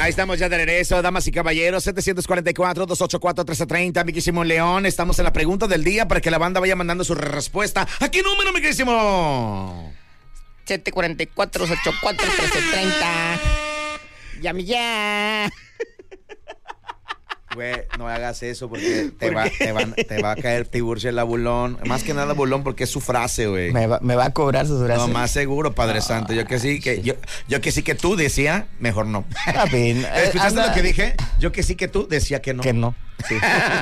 Ahí estamos ya de regreso, damas y caballeros, 744-284-1330, mi querísimo León. Estamos en la pregunta del día para que la banda vaya mandando su respuesta. ¿A qué número, mi querísimo? 744-284-1330. Llame ya. Güey, no hagas eso porque te va a caer Tiburcio el bulón. Más que nada bulón porque es su frase, güey. Me va a cobrar sus frases. No, más seguro, Padre Santo. Yo que sí que tú decía, mejor no. ¿Escuchaste lo que dije? Yo que sí que tú decía que no. Que no. Sí.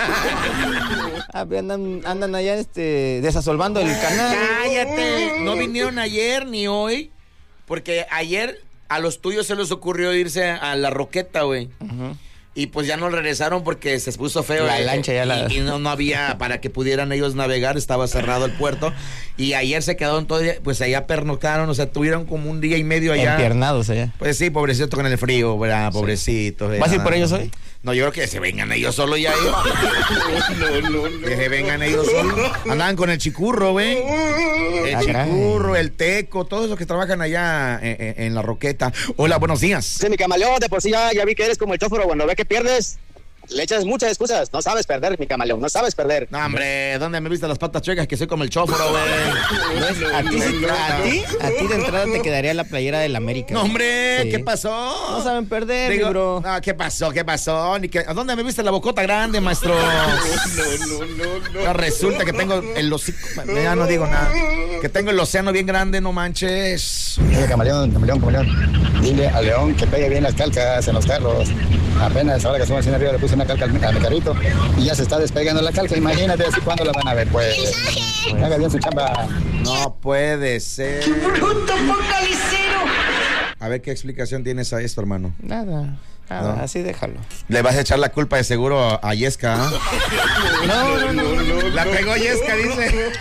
Andan allá desasolvando el canal. Cállate. No vinieron ayer ni hoy. Porque ayer a los tuyos se les ocurrió irse a la Roqueta, güey. Uh-huh. Y pues ya no regresaron porque se puso feo. La lancha ya y no había para que pudieran ellos navegar, estaba cerrado el puerto. Y ayer se quedaron todo, pues allá pernoctaron, o sea, tuvieron como un día y medio allá. Empiernados allá. Pues sí, pobrecito con el frío, ¿verdad? Pobrecito. ¿Vas a ir por ellos hoy? No, yo creo que se vengan ellos solos ya. No. Que se vengan ellos solos. Andaban con el chicurro, güey. El chicurro, el teco, todos los que trabajan allá en la Roqueta. Hola, buenos días. Sí, mi camaleón, de por sí ya vi que eres como el chóforo cuando ve que pierdes. Le echas muchas excusas. No sabes perder, mi camaleón, no sabes perder. No, hombre, ¿dónde me viste las patas chuecas? Que soy como el chóforo, güey. A ti de entrada te quedaría la playera del América. No, hombre, sí. ¿Qué pasó? No saben perder, digo, bro. No, ¿qué pasó? ¿A dónde me viste la bocota grande, maestro? No. Resulta que tengo el hocico. Ya no digo nada. Que tengo el océano bien grande, no manches. Oye, camaleón. Dile al León que pegue bien las calcas en los carros. Apenas ahora que somos así arriba le puse una calca a mi carrito y ya se está despegando la calca. Imagínate así cuándo la van a ver, pues. Haga bien su chamba. No puede ser. ¡Qué bruto focalicero! A ver qué explicación tienes a esto, hermano. Nada, ¿no? Así déjalo. Le vas a echar la culpa de seguro a Yesca, ¿eh? No. La pegó Yesca, dice.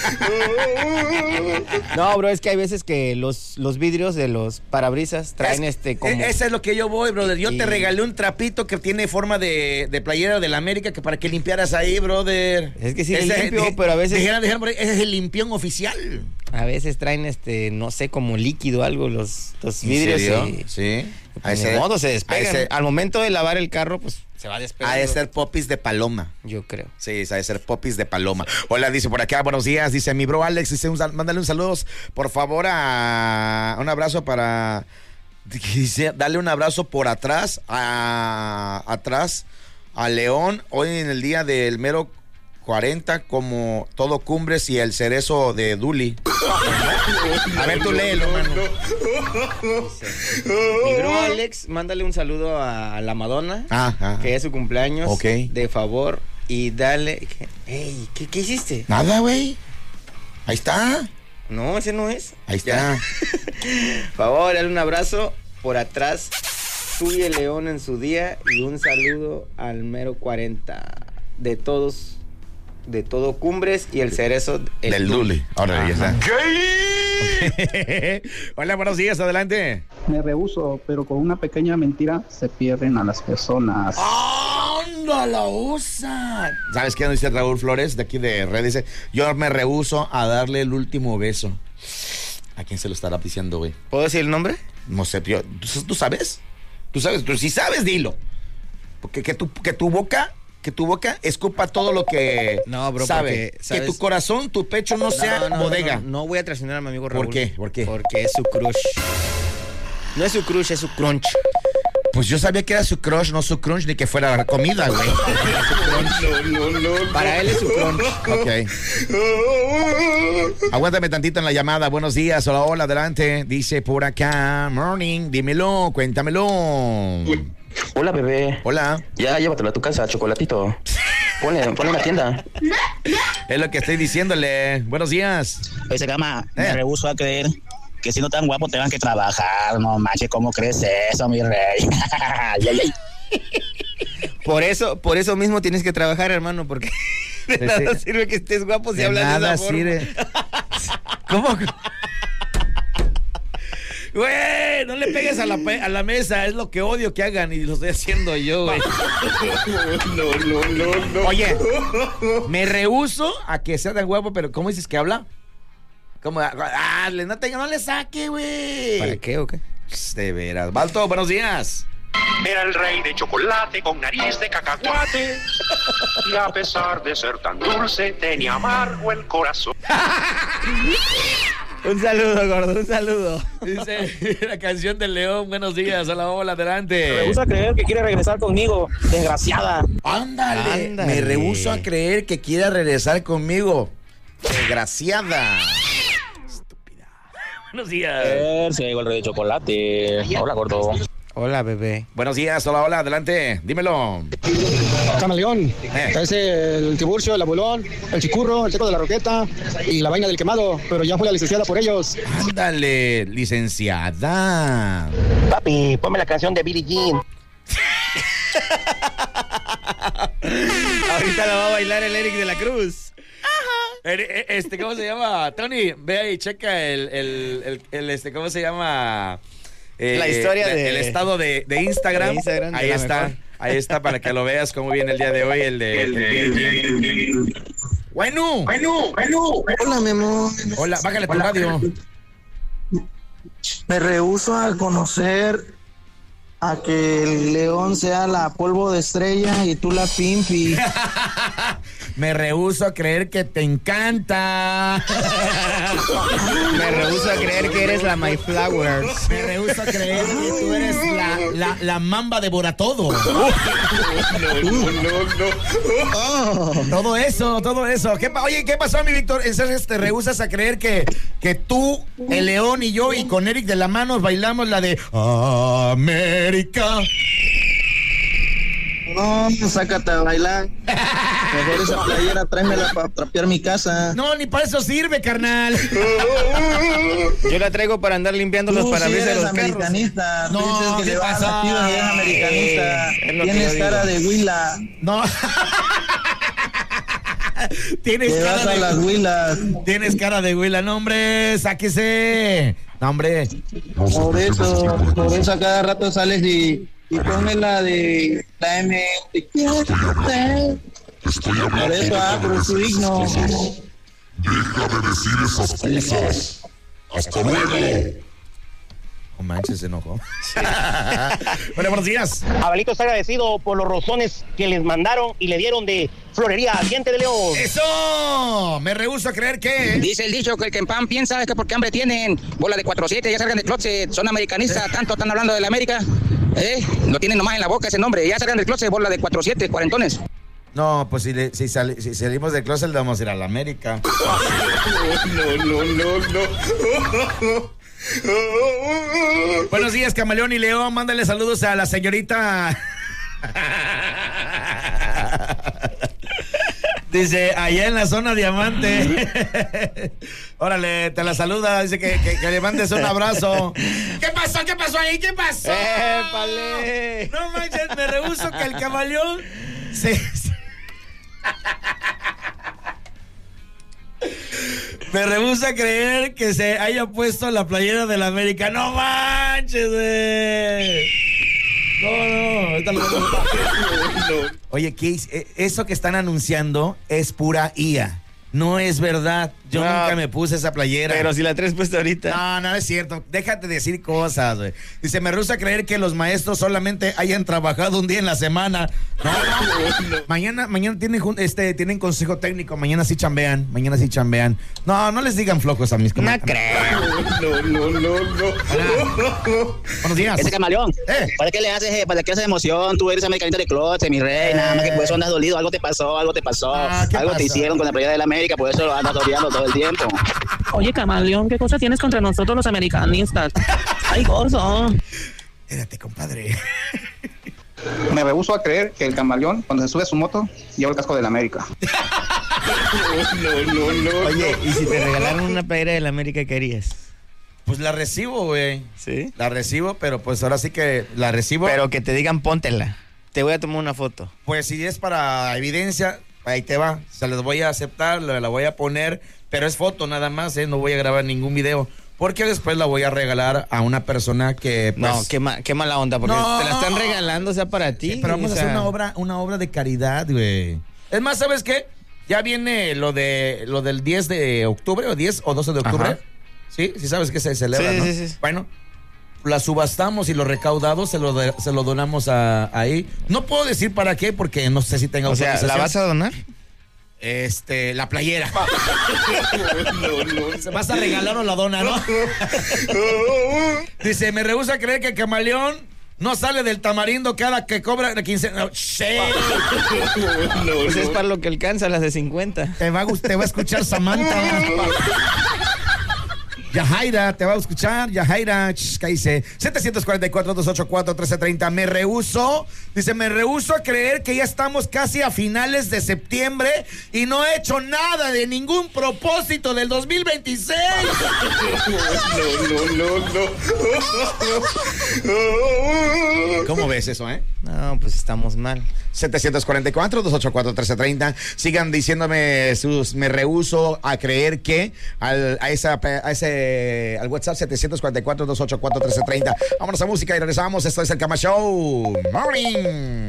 No, bro, es que hay veces que los vidrios de los parabrisas traen como... Ese es lo que yo voy, brother. Yo te regalé un trapito que tiene forma de playera de la América que para que limpiaras ahí, brother. Es que sí, limpio, pero a veces... Dijeron por ahí, ese es el limpión oficial. A veces traen, no sé, como líquido algo los vidrios. Sí. De modo se despegan. Al momento de lavar el carro, pues se va despegando. Ha de ser popis de paloma. Yo creo. Sí, ha de ser popis de paloma. Hola, dice por acá, buenos días. Dice mi bro Alex, dice mándale un saludo, por favor, un abrazo para... Dice, dale un abrazo por atrás a León, hoy en el día del mero 40, como todo Cumbres y el cerezo de Duli. A ver, tú léelo, mano. Mi bro Alex, mándale un saludo a la Madonna, que es su cumpleaños. Okay. De favor, y dale... Ey, ¿qué hiciste? Nada, güey. Ahí está. No, ese no es. Ahí está. Por favor, dale un abrazo por atrás. Tú y el León en su día. Y un saludo al mero 40. De todos... De todo Cumbres y el cerezo del Duli. Ahora ya está. Hola, buenos días, adelante. Me rehúso, pero con una pequeña mentira se pierden a las personas. ¡Anda la osa! ¿Sabes qué dice Raúl Flores de aquí de Red? Dice, yo me rehúso a darle el último beso. ¿A quién se lo estará diciendo, güey? ¿Puedo decir el nombre? No sé, ¿tú sabes? ¿Tú sabes? Tú, si sabes, dilo. Porque que tu boca escupa todo lo que sabe. Que tu corazón, tu pecho no sea bodega. No voy a traicionar a mi amigo Raúl. ¿Por qué? Porque es su crush. No es su crush, es su crunch. Pues yo sabía que era su crush, no su crunch, ni que fuera comida, güey. No. Para él es su crunch. Ok. Aguántame tantito en la llamada. Buenos días, hola, adelante. Dice por acá, morning, dímelo, cuéntamelo. Hola, bebé. Hola. Ya, llévatelo a tu casa, chocolatito. Ponle en la tienda. Es lo que estoy diciéndole. Buenos días. Oye, Gama, me rehúso a creer que siendo tan guapo tengan que trabajar. No manches, ¿cómo crees eso, mi rey? Por eso mismo tienes que trabajar, hermano, porque de nada sirve que estés guapo si hablas de esa forma. ¿Cómo? Güey, no le pegues a la mesa, es lo que odio que hagan y lo estoy haciendo yo, güey. No. Oye, me rehúso a que sea tan guapo, pero ¿cómo dices que habla? ¿Cómo? No le saque, güey. ¿Para qué o qué? De veras. Balto, buenos días. Era el rey de chocolate con nariz de cacahuate. Y a pesar de ser tan dulce, tenía amargo el corazón. Un saludo, gordo, un saludo. Dice la canción del León. Buenos días, hola, hola, adelante. Me gusta creer que quiere regresar conmigo, desgraciada. Ándale. Me rehúso a creer que quiera regresar conmigo. Desgraciada. Estúpida. Buenos días. Se llegó el rey de chocolate. Hola, gordo. Hola, bebé. Buenos días, hola, hola, adelante. Dímelo. Camaleón, es el Tiburcio, el Abulón, el Chicurro, el Seco de la Roqueta y la Vaina del Quemado, pero ya fue la licenciada por ellos. Ándale, licenciada. Papi, ponme la canción de Billie Jean. Ahorita la va a bailar el Eric de la Cruz. ¿Cómo se llama? Tony, ve ahí, checa ¿cómo se llama? La historia el estado de Instagram. De Instagram, ahí está. Mejor. Ahí está para que lo veas cómo viene el día de hoy Bueno. Hola, mi amor. Hola, bájale tu radio. Me rehúso a conocer a que el león sea la polvo de estrella y tú la pimpi. Me rehúso a creer que te encanta. Me rehúso a creer que eres la My Flowers. Me rehúso a creer que tú eres la mamba devora todo. No. Todo eso. Oye, ¿qué pasó, mi Víctor? Entonces te rehusas a creer que tú, el león y yo, y con Eric de la mano bailamos la de América. No, sácate a bailar. Mejor esa playera, tráemela para trapear mi casa. No, ni para eso sirve, carnal. Yo la traigo para andar limpiando los parabrisas de los americanista. carros. No, dices que ¿qué pasa? Eres americanista. Tienes cara de huila. No. Tienes te cara vas a las huilas. Tienes cara de huila, no, hombre, sáquese. No, hombre. Por eso a cada rato sales y ponme la de la M. Por eso, por su digno. Deja de decir esas cosas. Hasta luego. No manches, se enojó. Bueno, buenos días. Abelito está agradecido por los rozones que les mandaron y le dieron de Florería Diente de León. ¡Eso! Me rehúso a creer que... Dice el dicho que el que en pan piensa es que porque hambre tienen. Bola de 4-7, ya salgan del closet. Son americanistas, tanto están hablando de la América. Lo tienen nomás en la boca ese nombre. Ya salgan del closet, bola de 4-7, cuarentones. No, pues si salimos del closet le vamos a ir a la América. No. Buenos días, Camaleón y León. Mándale saludos a la señorita. Dice, allá en la zona diamante. Órale, te la saluda. Dice que le mandes un abrazo. ¿Qué pasó ahí? ¿Qué pasó? ¡Épale! No manches, me rehúso que el Camaleón se... Me rehúso a creer que se haya puesto la playera de la América. ¡No manches, güey! No. Oye, ¿qué es? Eso que están anunciando es pura IA. No es verdad. Yo nunca me puse esa playera. Pero si la traes puesta ahorita. No es cierto. Déjate decir cosas, güey. Dice, me rehúso a creer que los maestros solamente hayan trabajado un día en la semana. No. Mañana tienen consejo técnico. Mañana sí chambean. No les digan flojos a mis comentarios. No creo. No. Buenos días. Ese Camaleón. ¿Para qué le haces emoción? Tú eres americanista de closet, mi rey. Nada más que por eso andas dolido. Algo te pasó. Algo te hicieron con la playera de la América. Por eso andas odiando todo el tiempo. Oye, Camaleón, ¿qué cosa tienes contra nosotros los americanistas? Ay, gordo. Espérate, compadre. Me rehúso a creer que el Camaleón, cuando se sube a su moto, lleva el casco de la América. No. Oye, ¿y si te regalaron una playera de la América, qué harías? Pues la recibo, güey. ¿Sí? La recibo, pero pues ahora sí que la recibo. Pero que te digan, póntela. Te voy a tomar una foto. Pues si es para evidencia, ahí te va. Se les voy a aceptar, la voy a poner, pero es foto nada más, no voy a grabar ningún video. Porque después la voy a regalar a una persona que... Pues, no, qué mala onda, porque te la están regalando, o sea, para ti. Sí, pero vamos a hacer una obra de caridad, güey. Es más, ¿sabes qué? Ya viene lo del 10 de octubre, o 10 o 12 de octubre. Ajá. ¿Sí? Sí sabes que se celebra, sí, ¿no? Sí. Bueno, la subastamos y lo recaudado se lo donamos ahí. No puedo decir para qué porque no sé si tenga autorización. ¿La vas a donar? La playera. Se vas a regalar o la dona, ¿no? Dice, me rehúso a creer que el camaleón no sale del tamarindo cada que cobra la quincena. Pues es para lo que alcanza las de 50. Te va a escuchar Samantha. Yajaira, te va a escuchar. Yajaira, ¿qué dice? 744-284-1330. Me rehúso a creer que ya estamos casi a finales de septiembre y no he hecho nada de ningún propósito del 2026. No. ¿Cómo ves eso, No, pues estamos mal. 744-284-1330. Sigan diciéndome me rehúso a creer que al WhatsApp 744-284-1330. Vámonos a música y regresamos. Esto es el Cama Show. Morning.